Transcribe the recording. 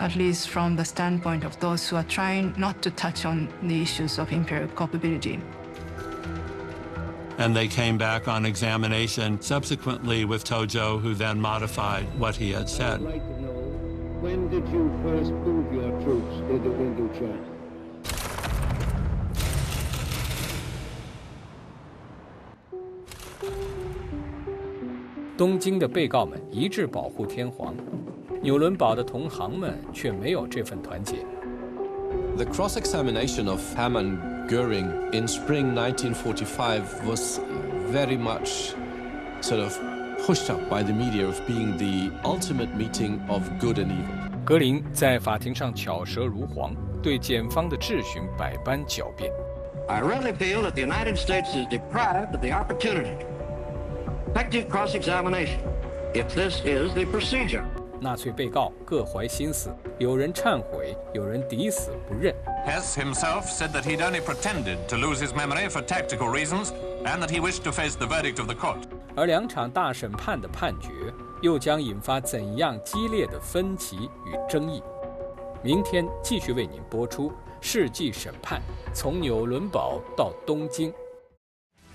at least from the standpoint of those who are trying not to touch on the issues of imperial culpability. And they came back on examination subsequently with Tojo, who then modified what he had said. I'd like to know, when did you first move your troops into Indochina? 东京的被告们一致保护天皇，纽伦堡的同行们却没有这份团结。 The cross-examination of Hermann Göring in spring 1945 was very much sort of pushed up by the media of being the ultimate meeting of good and evil. 格林在法庭上巧舌如簧，对检方的质询百般狡辩。 I really feel that the United States is deprived of the opportunity to effective cross-examination, if this is the procedure. 纳粹被告各怀心思，有人忏悔，有人抵死不认。 Hess himself said that he'd only pretended to lose his memory for tactical reasons, and that he wished to face the verdict of the court. 而两场大审判的判决，又将引发怎样激烈的分歧与争议？明天继续为您播出《世纪审判》，从纽伦堡到东京。